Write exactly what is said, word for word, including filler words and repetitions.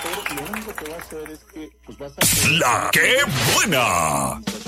hacer, lo único que va a hacer es que pues vas a... ¡La qué buena!